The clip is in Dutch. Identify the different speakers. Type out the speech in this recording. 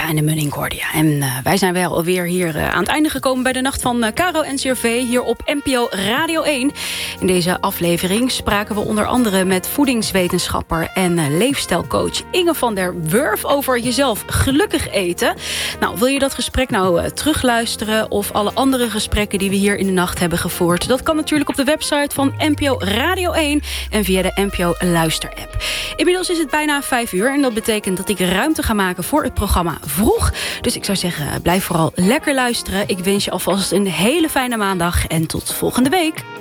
Speaker 1: en de Munning hoorde je. En wij zijn wel alweer hier aan het einde gekomen bij de Nacht van Caro NCRV hier op NPO Radio 1. In deze aflevering spraken we onder andere met voedingswetenschapper en leefstijlcoach Inge van der Wurf over jezelf gelukkig eten. Nou, wil je dat gesprek nou terugluisteren of alle andere gesprekken die we hier in de nacht hebben gevoerd? Dat kan natuurlijk op de website van NPO Radio 1 en via de NPO Luister-app. Inmiddels is het bijna 5 uur en dat betekent dat ik ruimte ga maken voor het programma Vroeg. Dus ik zou zeggen, blijf vooral lekker luisteren. Ik wens je alvast een hele fijne maandag en tot volgende week.